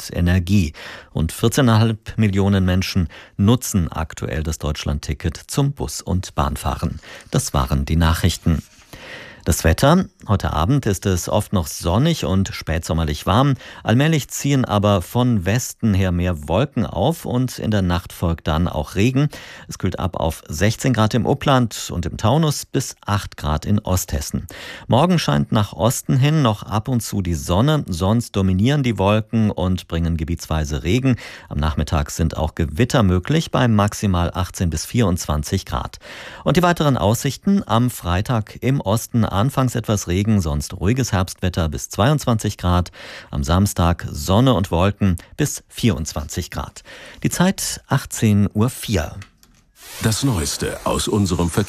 und Energie. Rund 14,5 Millionen Menschen nutzen aktuell das Deutschlandticket zum Bus- und Bahnfahren. Das waren die Nachrichten. Das Wetter. Heute Abend ist es oft noch sonnig und spätsommerlich warm. Allmählich ziehen aber von Westen her mehr Wolken auf und in der Nacht folgt dann auch Regen. Es kühlt ab auf 16 Grad im Upland und im Taunus bis 8 Grad in Osthessen. Morgen scheint nach Osten hin noch ab und zu die Sonne, sonst dominieren die Wolken und bringen gebietsweise Regen. Am Nachmittag sind auch Gewitter möglich bei maximal 18 bis 24 Grad. Und die weiteren Aussichten: am Freitag im Osten anfangs etwas Regen, sonst ruhiges Herbstwetter bis 22 Grad. Am Samstag Sonne und Wolken bis 24 Grad. Die Zeit 18:04 Uhr. Das Neueste aus unserem Verkehr.